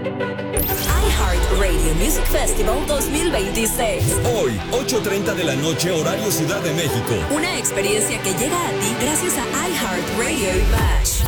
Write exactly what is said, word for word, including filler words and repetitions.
iHeartRadio Music Festival dos mil veintiséis. Hoy, ocho treinta de la noche, horario Ciudad de México. Una experiencia que llega a ti gracias a iHeartRadio y Match.